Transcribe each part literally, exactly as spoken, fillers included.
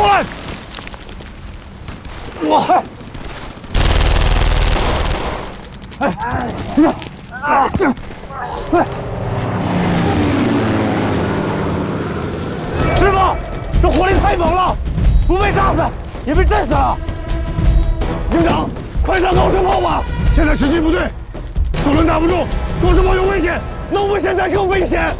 过来！我，哎，这啊这，哎，师傅，这火力太猛了，不被炸死也被震死了。营长，快上高射炮吧！现在实际部队手轮打不住，高射炮有危险，那我们现在更危险。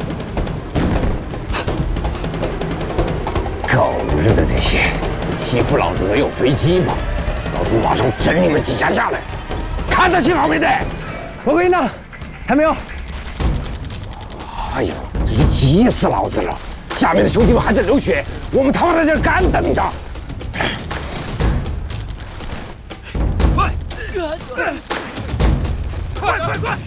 狗日的这些，欺负老子没有飞机吗？老子马上整你们几下下来，看到信号没得？ 我跟你讲，还没有。 哎呦，真是急死老子了！下面的兄弟们还在流血，我们他妈在这干等着。 快，快快快！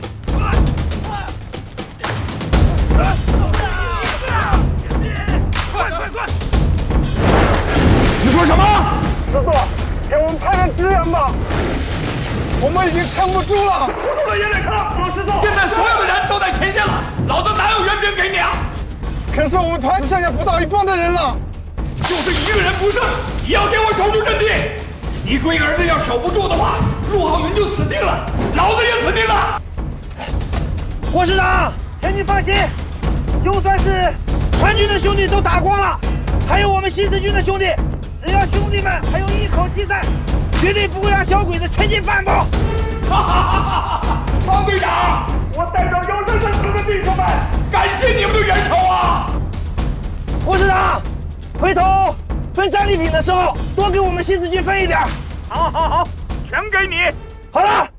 你说什么？ 师傅，给我们派人支援吧！我们已经撑不住了。 师傅的眼泪看，老师傅，现在所有的人都在前线了，老子哪有援兵给你啊？ 可是我们团只剩下不到一半的人了， 就是一个人不剩，也要给我守住阵地。你龟儿子要守不住的话，陆浩云就死定了，老子也死定了。 郭师长，请你放心，就算是川军的兄弟都打光了。 还有我们新四军的兄弟，只要兄弟们还有一口气在，绝对不会让小鬼子前进半步。 哈哈哈哈！方队长，我代表有生之年的弟兄们，感谢你们的援手啊！ 郭师长，回头分战利品的时候，多给我们新四军分一点。 好，好，好，全给你。 好了，